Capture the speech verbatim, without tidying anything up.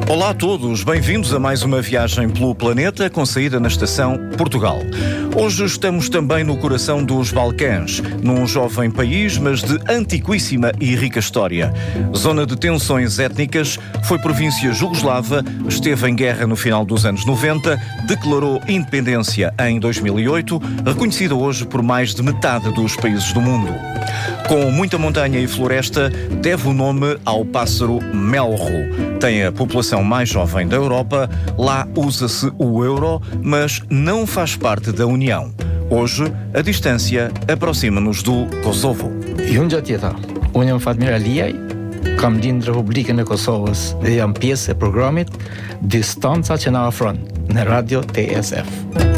Olá a todos, bem-vindos a mais uma viagem pelo planeta com saída na estação Portugal. Hoje estamos também no coração dos Balcãs, num jovem país, mas de antiquíssima e rica história. Zona de tensões étnicas, foi província jugoslava, esteve em guerra no final dos anos noventa, declarou independência em dois mil e oito, reconhecida hoje por mais de metade dos países do mundo. Com muita montanha e floresta, deve o nome ao pássaro melro. Tem a população mais jovem da Europa, lá usa-se o euro, mas não faz parte da União. Hoje, a distância aproxima-nos do Kosovo. Unë tjetër, unë jam Fatmir Aliaj, kam lind Republikën e Kosovës dhe jam pjesë e programit Distanca që na afron në Radio T S F.